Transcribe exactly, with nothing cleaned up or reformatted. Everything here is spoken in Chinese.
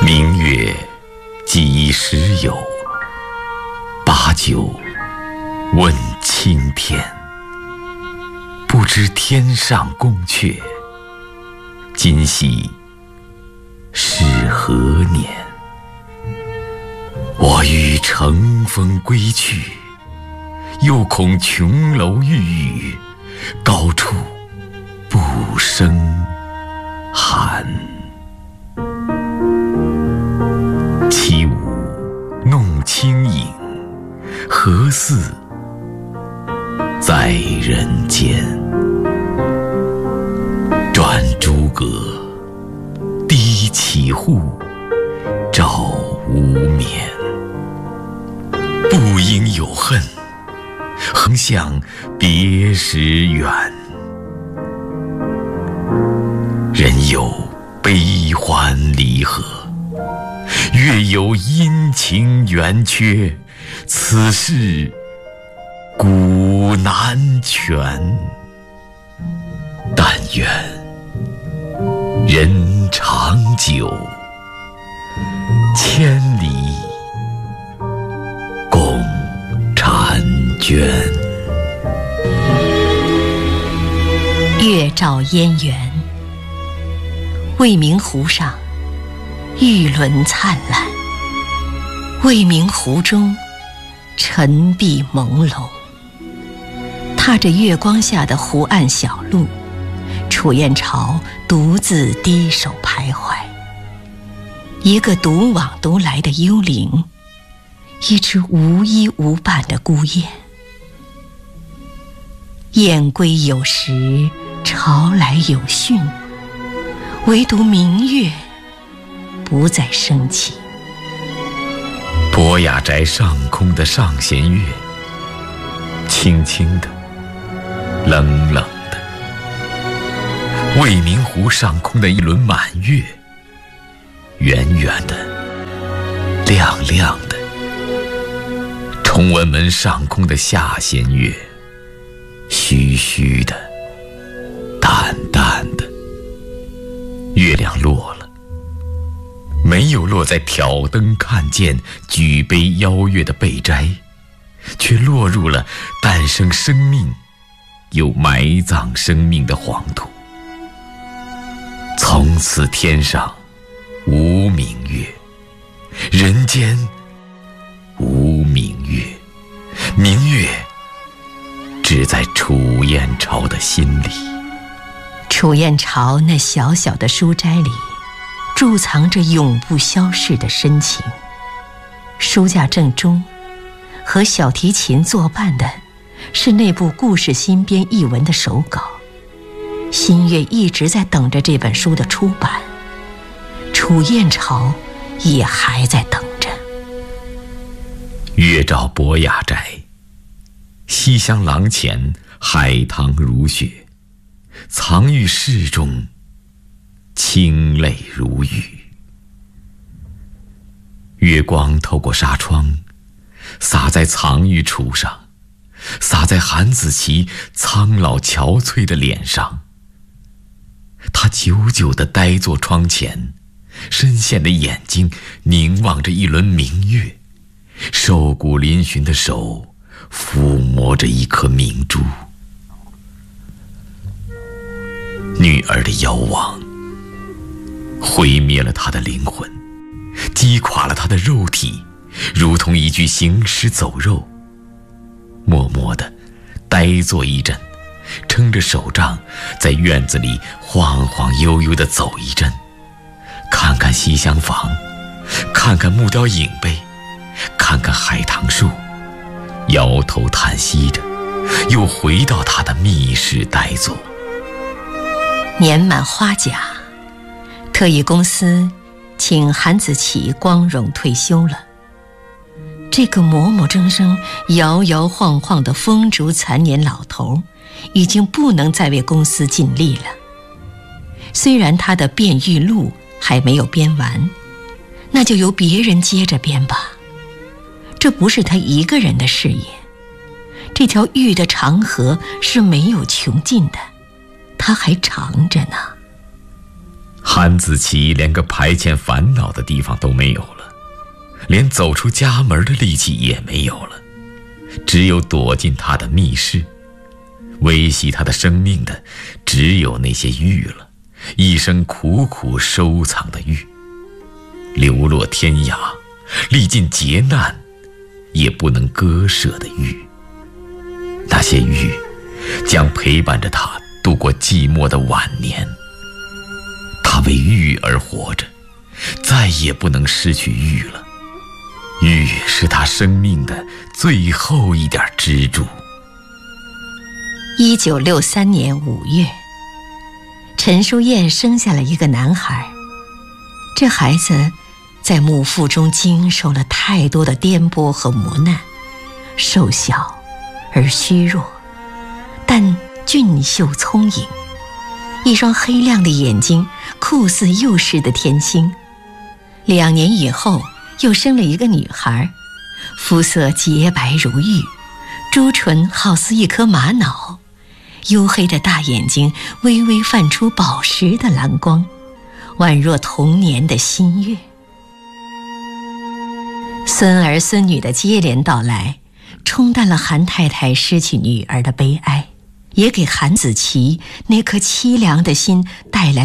明月几时有？把酒问青天。不知天上宫阙，今夕是何年？我欲乘风归去，又恐琼楼玉宇，高处不胜寒。起舞弄清影，何似在人间？转朱阁，低绮户，照无眠。不应有恨，横向别时远。人有悲欢离合，月有阴晴圆缺，此事古难全。但愿人长久，千里共婵娟。 月照烟园，未名湖上玉轮灿烂，未名湖中沉碧朦胧。踏着月光下的湖岸小路，楚燕巢独自低手徘徊。一个独往独来的幽灵，一只无依无伴的孤雁。雁归有时，巢来有讯，唯独明月不再升起。 博雅宅上空的上弦月，轻轻的，冷冷的。未名湖上空的一轮满月，圆圆的，亮亮的。崇文门上空的下弦月，虚虚的，淡淡的。月亮落了，没有落在挑灯看剑、举杯邀月的备斋，却落入了诞生生命又埋葬生命的黄土。从此天上无明月，人间无明月，明月只在楚燕巢的心里。 楚燕巢那小小的书斋里，贮藏着永不消逝的深情。书架正中，和小提琴作伴的是那部故事新编译文的手稿。新月一直在等着这本书的出版，楚燕巢也还在等着。 月照博雅宅，西厢廊前海棠如雪，藏于室中，清泪如雨。月光透过纱窗，洒在藏于楚上，洒在韩子琪苍老憔悴的脸上。他久久地呆坐窗前，深陷的眼睛凝望着一轮明月，瘦骨嶙峋的手抚摸着一颗明珠。女儿的夭亡毁灭了他的灵魂，击垮了他的肉体，如同一具行尸走肉。默默地呆坐一阵，撑着手杖在院子里晃晃悠悠地走一阵，看看西厢房，看看木雕影碑，看看海棠树，摇头叹息着，又回到他的密室呆坐。 年满花甲，特艺公司请韩子琪光荣退休了。这个磨磨铮铮、摇摇晃晃的风烛残年老头，已经不能再为公司尽力了。虽然他的变玉录还没有编完，那就由别人接着编吧。这不是他一个人的事业，这条玉的长河是没有穷尽的，它还长着呢。 韩子琪连个排遣烦恼的地方都没有了，连走出家门的力气也没有了，只有躲进他的密室。维系他的生命的只有那些玉了，一生苦苦收藏的玉，流落天涯，历尽劫难也不能割舍的玉。那些玉将陪伴着他度过寂寞的晚年。他为玉而活着，再也不能失去玉了。玉是他生命的最后一点支柱。 一九六三年五月，陈淑燕生下了一个男孩。这孩子在母腹中经受了太多的颠簸和磨难，瘦小而虚弱，但俊秀聪颖，一双黑亮的眼睛酷似幼时的天星。两年以后又生了一个女孩，肤色洁白如玉，朱唇好似一颗玛瑙，黝黑的大眼睛微微泛出宝石的蓝光，宛若童年的新月。孙儿孙女的接连到来，冲淡了韩太太失去女儿的悲哀，也给韩子琪那颗凄凉的心带来